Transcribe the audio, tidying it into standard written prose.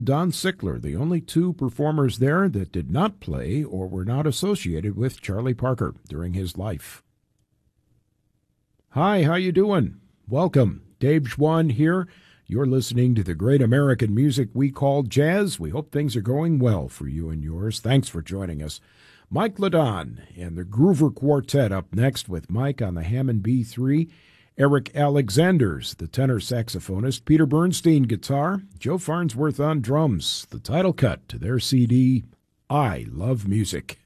Don Sickler, the only two performers there that did not play or were not associated with Charlie Parker during his life. Hi, how you doing? Welcome. Dave Schwann here. You're listening to the great American music we call jazz. We hope things are going well for you and yours. Thanks for joining us. Mike Ladon and the Groover Quartet up next with Mike on the Hammond B3, Eric Alexanders, the tenor saxophonist, Peter Bernstein guitar, Joe Farnsworth on drums, the title cut to their CD, I Love Music.